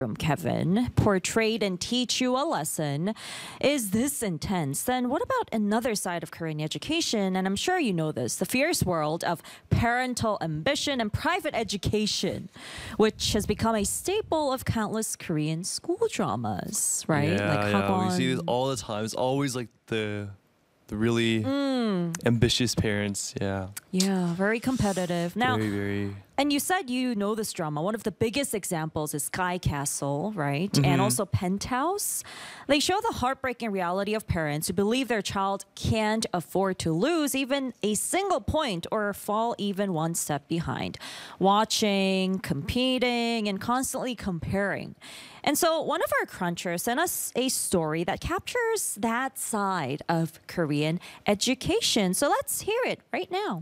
Kevin, portrayed and teach you a lesson is this intense, then what about another side of Korean education? And I'm sure you know this, the fierce world of parental ambition and private education, which has become a staple of countless Korean school dramas, right? Yeah, we see this all the time. It's always like the really ambitious parents. Yeah, very competitive. Now, very. and you said you know this drama. One of the biggest examples is Sky Castle, right? And also Penthouse. They show the heartbreaking reality of parents who believe their child can't afford to lose even a single point or fall even one step behind. Watching, competing, and constantly comparing. And so one of our crunchers sent us a story that captures that side of Korean education. So let's hear it right now.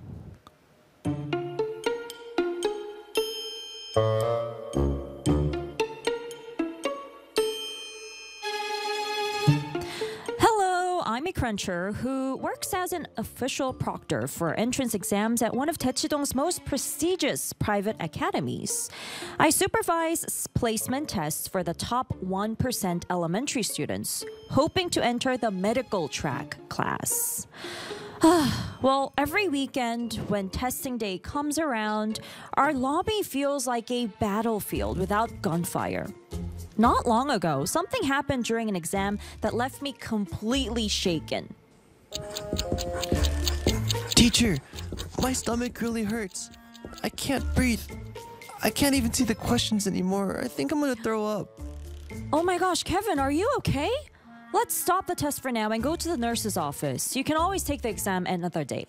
Hello, I'm a cruncher who works as an official proctor for entrance exams at one of Daechidong's most prestigious private academies. I supervise placement tests for the top 1% elementary students, hoping to enter the medical track class. Well, every weekend when testing day comes around, our lobby feels like a battlefield without gunfire. Not long ago, something happened during an exam that left me completely shaken. Teacher, my stomach really hurts. I can't breathe. I can't even see the questions anymore. I think I'm gonna throw up. Oh my gosh, Kevin, are you okay? Let's stop the test for now and go to the nurse's office. You can always take the exam another day.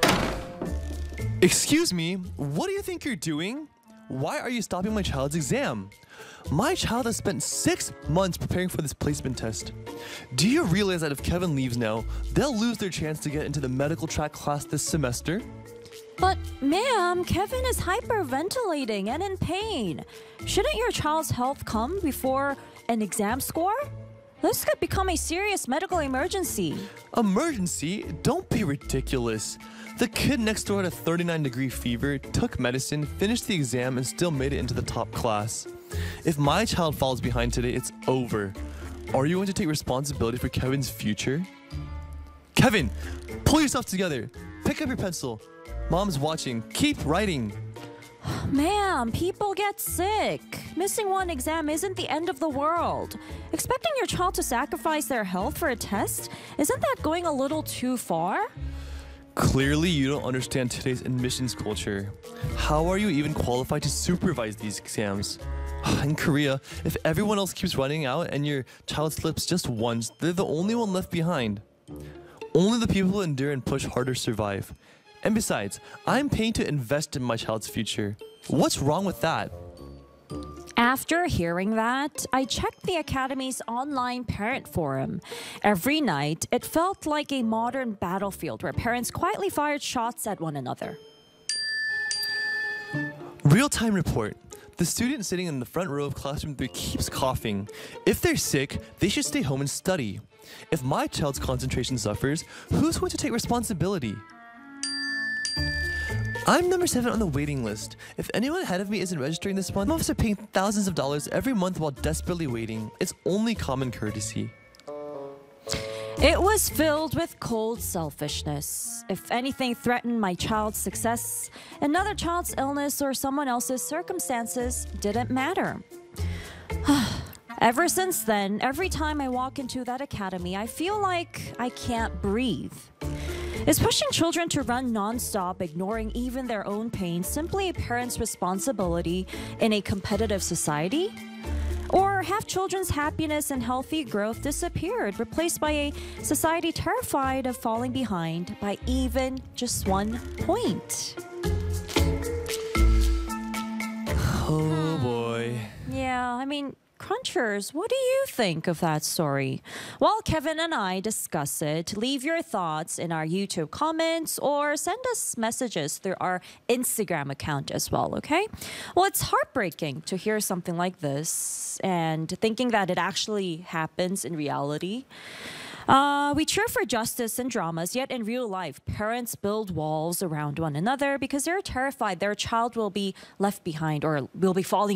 Excuse me, what do you think you're doing? Why are you stopping my child's exam? My child has spent 6 months preparing for this placement test. Do you realize that if Kevin leaves now, they'll lose their chance to get into the medical track class this semester? But ma'am, Kevin is hyperventilating and in pain. Shouldn't your child's health come before an exam score? This could become a serious medical emergency. Emergency? Don't be ridiculous. The kid next door had a 39-degree fever, took medicine, finished the exam, and still made it into the top class. If my child falls behind today, it's over. Are you going to take responsibility for Kevin's future? Kevin, pull yourself together. Pick up your pencil. Mom's watching. Keep writing. Ma'am, people get sick. Missing one exam isn't the end of the world. Expecting your child to sacrifice their health for a test? Isn't that going a little too far? Clearly, you don't understand today's admissions culture. How are you even qualified to supervise these exams? In Korea, if everyone else keeps running out and your child slips just once, they're the only one left behind. Only the people who endure and push harder survive. And besides, I'm paying to invest in my child's future. What's wrong with that? After hearing that, I checked the Academy's online parent forum. Every night, it felt like a modern battlefield where parents quietly fired shots at one another. Real-time report. The student sitting in the front row of classroom 3 keeps coughing. If they're sick, they should stay home and study. If my child's concentration suffers, who's going to take responsibility? I'm number 7 on the waiting list. If anyone ahead of me isn't registering this month, some of us are paying thousands of dollars every month while desperately waiting. It's only common courtesy. It was filled with cold selfishness. If anything threatened my child's success, another child's illness or someone else's circumstances didn't matter. Ever since then, every time I walk into that academy, I feel like I can't breathe. Is pushing children to run non-stop, ignoring even their own pain, simply a parent's responsibility in a competitive society? Or have children's happiness and healthy growth disappeared, replaced by a society terrified of falling behind by even just 1 point? Oh boy. Yeah, I mean, Crunchers, what do you think of that story? While Kevin and I discuss it, leave your thoughts in our YouTube comments or send us messages through our Instagram account as well, okay? Well, it's heartbreaking to hear something like this and thinking that it actually happens in reality. We cheer for justice in dramas, yet in real life, parents build walls around one another because they're terrified their child will be left behind or will be falling